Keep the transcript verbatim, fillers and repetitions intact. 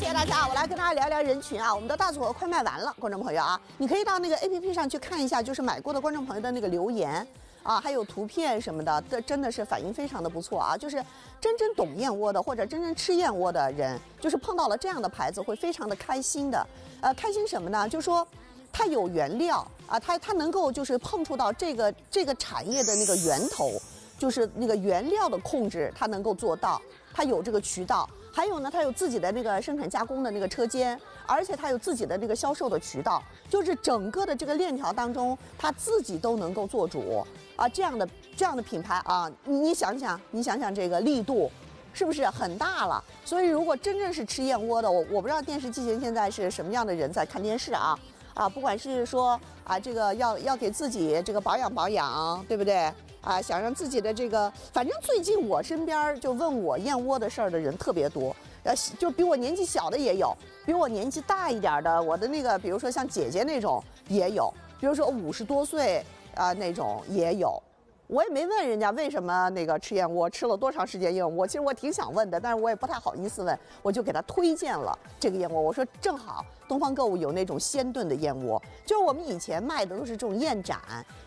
谢谢大家，我来跟大家聊聊人群啊。我们的大组合快卖完了，观众朋友啊，你可以到那个 A P P 上去看一下，就是买过的观众朋友的那个留言啊，还有图片什么的，这真的是反应非常的不错啊。就是真正懂燕窝的或者真正吃燕窝的人，就是碰到了这样的牌子会非常的开心的。呃，开心什么呢？就是说它有原料啊，它它能够就是碰触到这个这个产业的那个源头，就是那个原料的控制，它能够做到，它有这个渠道。还有呢，它有自己的那个生产加工的那个车间，而且它有自己的那个销售的渠道，就是整个的这个链条当中，它自己都能够做主啊。这样的这样的品牌啊，你你想想，你想想这个力度，是不是很大了？所以如果真正是吃燕窝的，我我不知道电视机前现在是什么样的人在看电视啊啊，不管是说啊这个要要给自己这个保养保养，对不对？啊，想让自己的这个，反正最近我身边就问我燕窝的事儿的人特别多，呃，就比我年纪小的也有，比我年纪大一点的，我的那个，比如说像姐姐那种也有，比如说五十多岁啊、呃、那种也有。我也没问人家为什么那个吃燕窝，吃了多长时间燕窝，其实我挺想问的，但是我也不太好意思问，我就给他推荐了这个燕窝。我说正好东方购物有那种鲜炖的燕窝，就是我们以前卖的都是这种燕盏，